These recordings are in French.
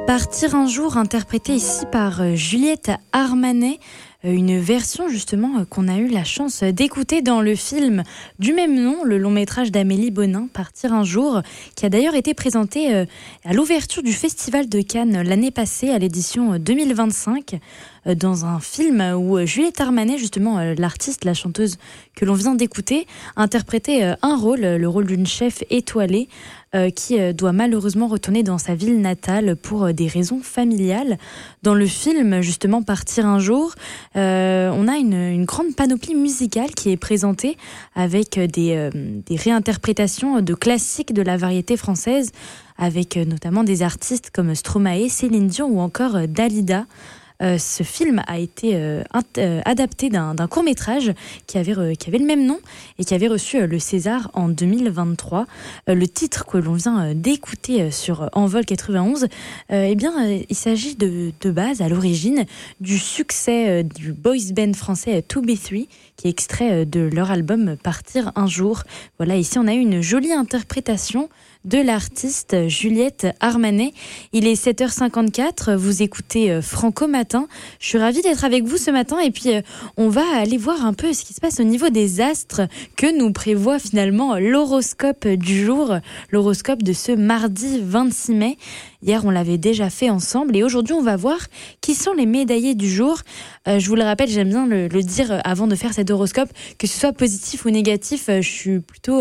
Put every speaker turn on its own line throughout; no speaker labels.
Partir un jour, interprété ici par Juliette Armanet, une version justement qu'on a eu la chance d'écouter dans le film du même nom, le long métrage d'Amélie Bonin, Partir un jour, qui a d'ailleurs été présenté à l'ouverture du Festival de Cannes l'année passée, à l'édition 2025, dans un film où Juliette Armanet, justement l'artiste, la chanteuse que l'on vient d'écouter, interprétait un rôle, le rôle d'une chef étoilée qui doit malheureusement retourner dans sa ville natale pour des raisons familiales. Dans le film, justement, Partir un jour, on a une grande panoplie musicale qui est présentée avec des réinterprétations de classiques de la variété française, avec notamment des artistes comme Stromae, Céline Dion ou encore Dalida. Ce film a été adapté d'un court-métrage qui avait le même nom et qui avait reçu le César en 2023. Le titre que l'on vient d'écouter sur Envol 91, il s'agit de base, à l'origine, du succès du boys band français 2B3, qui est extrait de leur album Partir un jour. Voilà, ici on a eu une jolie interprétation de l'artiste Juliette Armanet. Il est 7h54, vous écoutez Franco Matin. Je suis ravie d'être avec vous ce matin et puis on va aller voir un peu ce qui se passe au niveau des astres que nous prévoit finalement l'horoscope du jour, l'horoscope de ce mardi 26 mai. Hier, on l'avait déjà fait ensemble et aujourd'hui, on va voir qui sont les médaillés du jour. Je vous le rappelle, j'aime bien le dire avant de faire cet horoscope, que ce soit positif ou négatif, je suis plutôt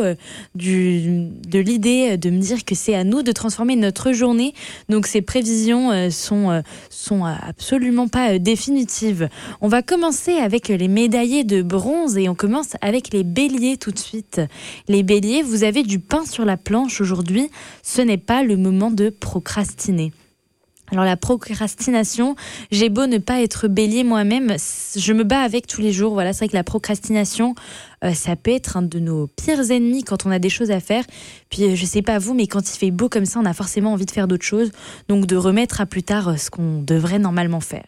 de l'idée de me dire que c'est à nous de transformer notre journée. Donc ces prévisions sont absolument pas définitives. On va commencer avec les médaillés de bronze et on commence avec les béliers tout de suite. Les béliers, vous avez du pain sur la planche aujourd'hui. Ce n'est pas le moment de procrastiner. Alors la procrastination, j'ai beau ne pas être bélier moi-même, je me bats avec tous les jours. Voilà, c'est vrai que la procrastination, ça peut être un de nos pires ennemis quand on a des choses à faire. Puis je sais pas vous, mais quand il fait beau comme ça, on a forcément envie de faire d'autres choses, donc de remettre à plus tard ce qu'on devrait normalement faire.